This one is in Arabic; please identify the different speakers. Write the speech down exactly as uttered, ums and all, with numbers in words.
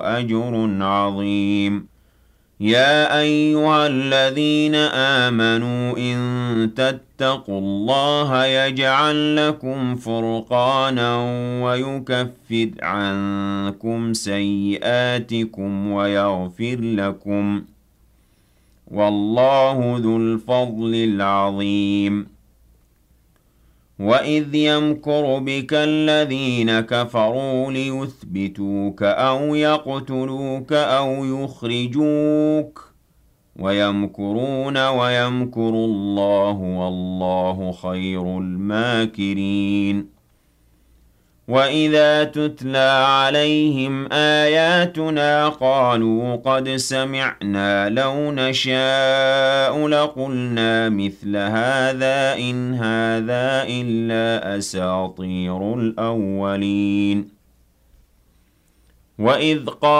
Speaker 1: أَجْرٌ عَظِيمٌ يَا أَيُّهَا الَّذِينَ آمَنُوا إِن تَتَّقُوا اللَّهَ يَجْعَل لَّكُمْ فُرْقَانًا وَيُكَفِّرْ عَنكُمْ سَيِّئَاتِكُمْ وَيَغْفِرْ لَكُمْ ۗ وَاللَّهُ ذُو الْفَضْلِ الْعَظِيمِ وَإِذْ يَمْكُرُ بِكَ الَّذِينَ كَفَرُوا لِيُثْبِتُوكَ أَوْ يَقْتُلُوكَ أَوْ يُخْرِجُوكَ ۚ وَيَمْكُرُونَ وَيَمْكُرُ اللَّهُ ۖ وَاللَّهُ خَيْرُ الْمَاكِرِينَ وَإِذَا تُتْلَىٰ عَلَيْهِمْ آيَاتُنَا قَالُوا قَدْ سَمِعْنَا لَوْ نَشَاءُ لَقُلْنَا مِثْلَ هَٰذَا إِنْ هَٰذَا إِلَّا أَسَاطِيرُ الْأَوَّلِينَ وَإِذْ